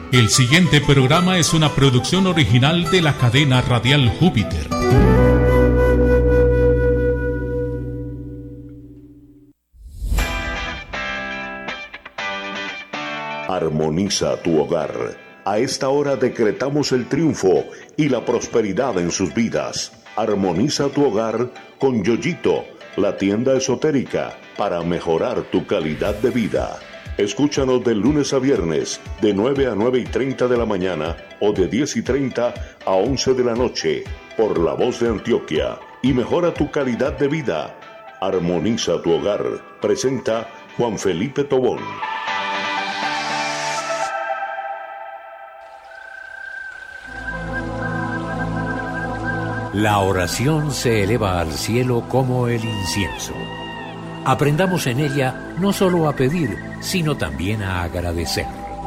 El siguiente programa es una producción original de la cadena radial Júpiter. Armoniza tu hogar. A esta hora decretamos el triunfo y la prosperidad en sus vidas. Armoniza tu hogar con Yoyito, la tienda esotérica para mejorar tu calidad de vida. Escúchanos de lunes a viernes, de 9 a 9:30 de la mañana o de 10:30 a 11 de la noche, por La Voz de Antioquia, y mejora tu calidad de vida. Armoniza tu hogar. Presenta Juan Felipe Tobón. La oración se eleva al cielo como el incienso. Aprendamos en ella no solo a pedir, sino también a agradecer.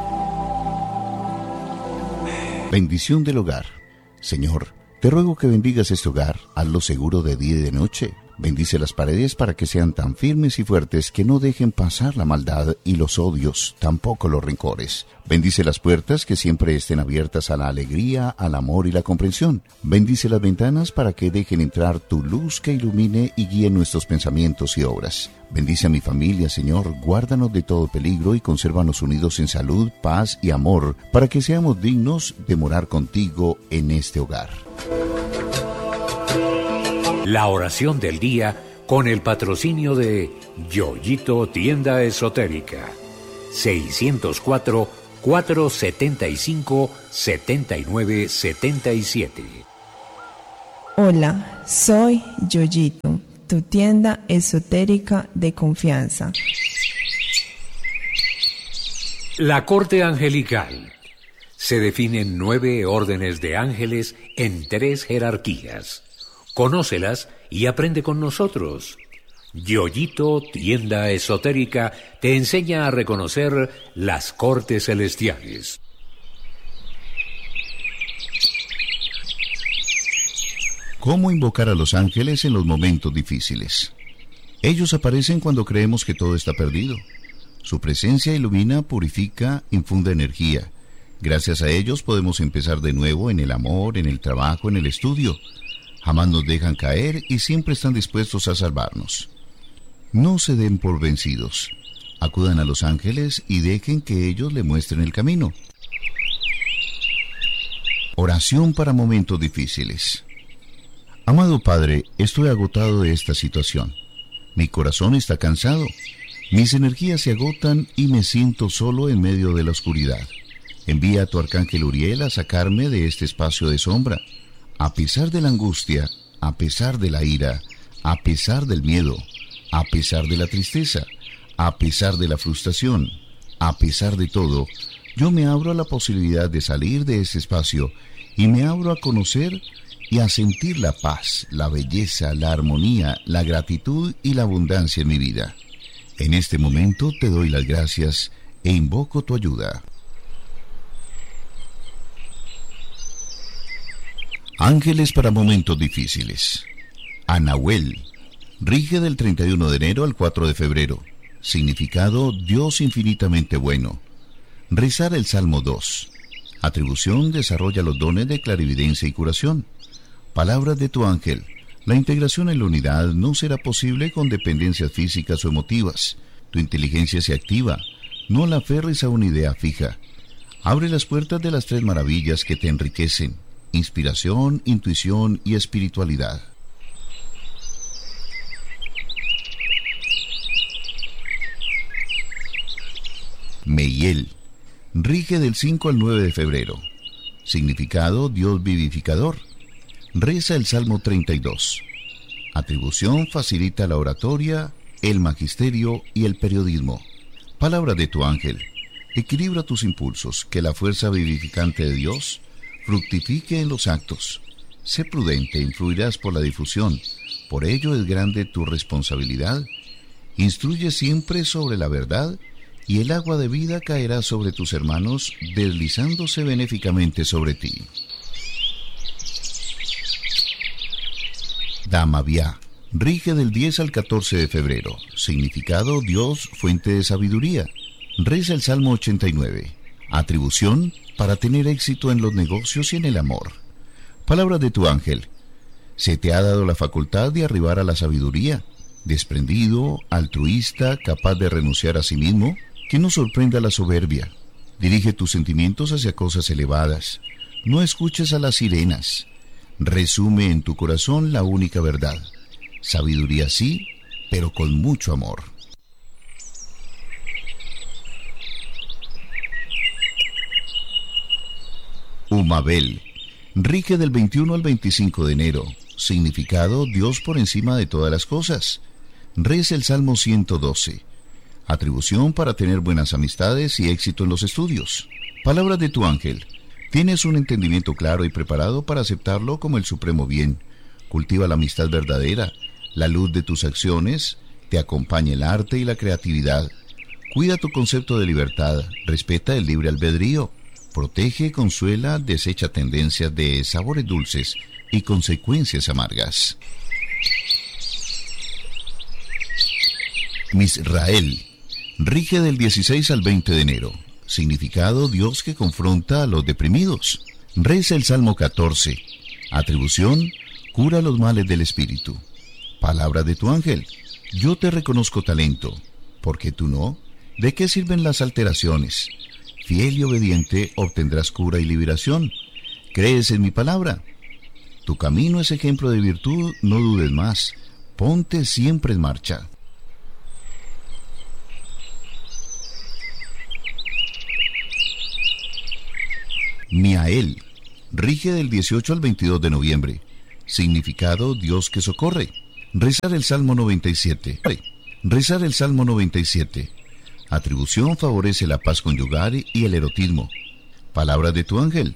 Bendición del hogar. Señor, te ruego que bendigas este hogar, hazlo seguro de día y de noche. Bendice las paredes para que sean tan firmes y fuertes que no dejen pasar la maldad y los odios, tampoco los rencores. Bendice las puertas que siempre estén abiertas a la alegría, al amor y la comprensión. Bendice las ventanas para que dejen entrar tu luz que ilumine y guíe nuestros pensamientos y obras. Bendice a mi familia, Señor, guárdanos de todo peligro y consérvanos unidos en salud, paz y amor, para que seamos dignos de morar contigo en este hogar. La oración del día con el patrocinio de Yoyito Tienda Esotérica. 604-475-7977. Hola, soy Yoyito, tu tienda esotérica de confianza. La corte angelical. Se definen 9 órdenes de ángeles en 3 jerarquías. Conócelas y aprende con nosotros. Yoyito Tienda Esotérica te enseña a reconocer las cortes celestiales. ¿Cómo invocar a los ángeles en los momentos difíciles? Ellos aparecen cuando creemos que todo está perdido. Su presencia ilumina, purifica, infunde energía. Gracias a ellos podemos empezar de nuevo en el amor, en el trabajo, en el estudio. Jamás nos dejan caer y siempre están dispuestos a salvarnos. No se den por vencidos. Acudan a los ángeles y dejen que ellos le muestren el camino. Oración para momentos difíciles. Amado Padre, estoy agotado de esta situación. Mi corazón está cansado. Mis energías se agotan y me siento solo en medio de la oscuridad. Envía a tu arcángel Uriel a sacarme de este espacio de sombra. A pesar de la angustia, a pesar de la ira, a pesar del miedo, a pesar de la tristeza, a pesar de la frustración, a pesar de todo, yo me abro a la posibilidad de salir de ese espacio y me abro a conocer y a sentir la paz, la belleza, la armonía, la gratitud y la abundancia en mi vida. En este momento te doy las gracias e invoco tu ayuda. Ángeles para momentos difíciles. Anahuel. Rige del 31 de enero al 4 de febrero. Significado: Dios infinitamente bueno. Rezar el Salmo 2. Atribución: desarrolla los dones de clarividencia y curación. Palabras de tu ángel: la integración en la unidad no será posible con dependencias físicas o emotivas. Tu inteligencia se activa. No la aferres a una idea fija. Abre las puertas de las 3 maravillas que te enriquecen: inspiración, intuición y espiritualidad. Meiel. Rige del 5 al 9 de febrero. Significado: Dios vivificador. Reza el Salmo 32. Atribución: facilita la oratoria, el magisterio y el periodismo. Palabra de tu ángel: equilibra tus impulsos, que la fuerza vivificante de Dios fructifique en los actos. Sé prudente, influirás por la difusión. Por ello es grande tu responsabilidad. Instruye siempre sobre la verdad, y el agua de vida caerá sobre tus hermanos, deslizándose benéficamente sobre ti. Damaviá. Rige del 10 al 14 de febrero. Significado: Dios, fuente de sabiduría. Reza el Salmo 89. Atribución para tener éxito en los negocios y en el amor. Palabra de tu ángel. Se te ha dado la facultad de arribar a la sabiduría, desprendido, altruista, capaz de renunciar a sí mismo, que no sorprenda la soberbia. Dirige tus sentimientos hacia cosas elevadas. No escuches a las sirenas. Resume en tu corazón la única verdad. Sabiduría sí, pero con mucho amor. Umabel. Rige del 21 al 25 de enero. Significado: Dios por encima de todas las cosas. Reza el Salmo 112. Atribución para tener buenas amistades y éxito en los estudios. Palabra de tu ángel. Tienes un entendimiento claro y preparado para aceptarlo como el supremo bien. Cultiva la amistad verdadera. La luz de tus acciones. Te acompaña el arte y la creatividad. Cuida tu concepto de libertad. Respeta el libre albedrío. Protege, consuela, desecha tendencias de sabores dulces y consecuencias amargas. Misrael. Rige del 16 al 20 de enero. Significado: Dios que confronta a los deprimidos. Reza el Salmo 14. Atribución: cura los males del espíritu. Palabra de tu ángel. Yo te reconozco talento. ¿Por qué tú no? ¿De qué sirven las alteraciones? Fiel y obediente obtendrás cura y liberación. ¿Crees en mi palabra? Tu camino es ejemplo de virtud, no dudes más. Ponte siempre en marcha. Miael. Rige del 18 al 22 de noviembre. Significado: Dios que socorre. Rezar el Salmo 97. Rezar el Salmo 97. Atribución: favorece la paz conyugal y el erotismo. Palabra de tu ángel.